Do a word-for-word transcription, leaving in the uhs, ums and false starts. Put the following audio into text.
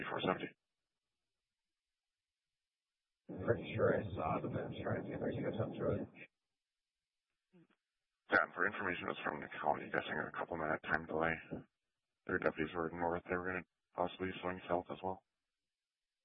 four seventy. Pretty sure I saw them. I was trying to see if I could jump through it. Yeah, and for information, it was from the county, guessing a couple minute time delay. Their deputies were north. They were going to possibly swing south as well.